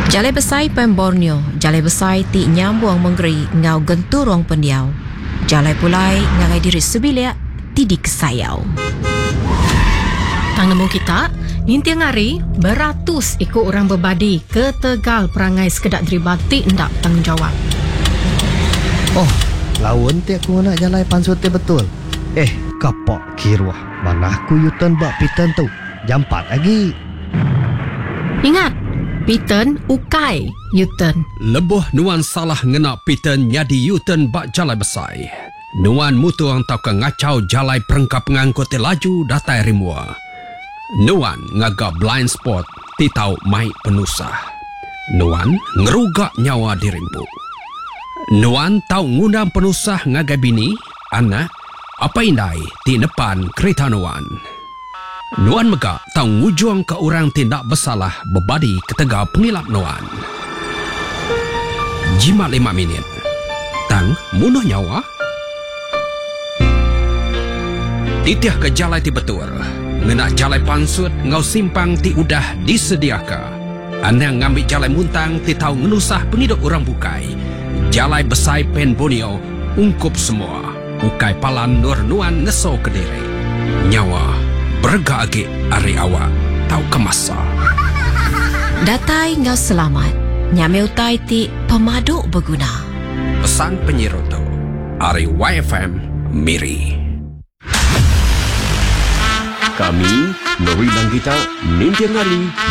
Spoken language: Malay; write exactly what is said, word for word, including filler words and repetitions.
Jalai besai pen Borneo, jalai besai ti nyambung menggeri ngau genturong pendiau. Jalai pulai ngagai diri sebilia ti dikesayau. Tang nemu kita, ninti ngari beratus ikut orang berbadi ke Tegal perangai sekedak deribati ndak tanggungjawab. Oh, lawan ti aku nak jalai pansut ti betul. Eh, kapok kirwah. Mana aku yutan bak pitan tu. Jam empat lagi. Ingat, Piten ukai Yuten. Lebuh nuan salah ngena Piten nyadi Yuten bak jalai besai. Nuan mutu ang tau ke ngacau jalai perengkap ngangkut laju datai rimua. Nuan ngagak blind spot ti tau mai penusah. Nuan ngerugak nyawa dirimpu. Nuan tau ngundang penusah ngagai bini, anak, apa indai ti depan kereta Nuan. Nuan megak tau ngujung ke orang tindak bersalah berbadi ke Tegal pengilap Nuan. Jimat lima minit. Tang munuh nyawa. Titiah ke jalai ti betul. Ngena jalai pansut ngau simpang ti udah disediaka. Anang ngambil jalai muntang ti tau ngenusah penghidup orang bukai. Jalai besai pen Borneo ungkup semua. Ukai palan nur Nuan ngeso ke diri. Nyawa berga agi ari awak tau kemasa. Datai ngau selamat. Nyame utai ti pemaduk berguna. Pesan penyiroto ari Y F M Miri. Kami, Nori dan kita, Ninti Ngali